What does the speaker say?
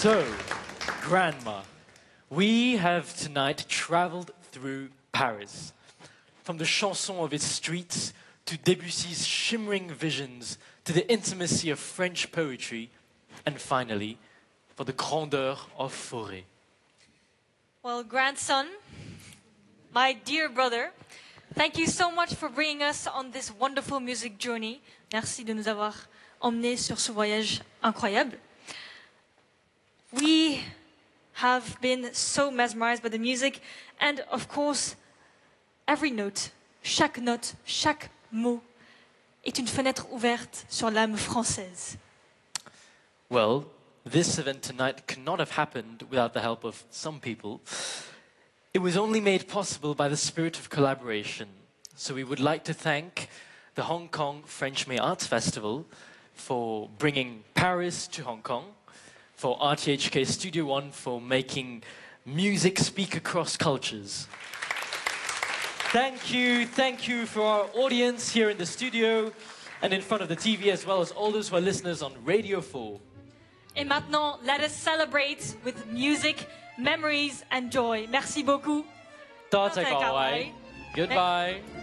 So, Grandma, we have tonight traveled through Paris. From the chanson of its streets to Debussy's shimmering visions to the intimacy of French poetry and finally for the grandeur of Fauré. Well, grandson, my dear brother, thank you so much for bringing us on this wonderful music journey. Merci de nous avoir emmenés sur ce voyage incroyable. We have been so mesmerized by the music and of course every note, chaque mot est une fenêtre ouverte sur l'âme française. Well, this event tonight could not have happened without the help of some people. It was only made possible by the spirit of collaboration. So we would like to thank the Hong Kong French May Arts Festival for bringing Paris to Hong Kong, for RTHK Studio One for making music speak across cultures. Thank you for our audience here in the studio and in front of the TV, as well as all those who are listeners on Radio 4. Et maintenant, let us celebrate with music, memories and joy. Merci beaucoup. Goodbye.